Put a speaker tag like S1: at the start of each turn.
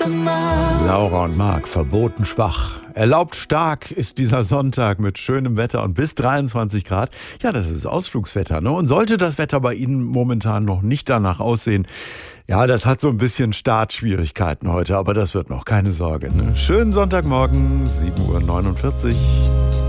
S1: gemacht.
S2: Laura und Marc, verboten schwach. Erlaubt stark ist dieser Sonntag mit schönem Wetter und bis 23 Grad. Ja, das ist Ausflugswetter, ne? Und sollte das Wetter bei Ihnen momentan noch nicht danach aussehen, ja, das hat so ein bisschen Startschwierigkeiten heute, aber das wird noch, keine Sorge, ne? Schönen Sonntagmorgen, 7:49 Uhr.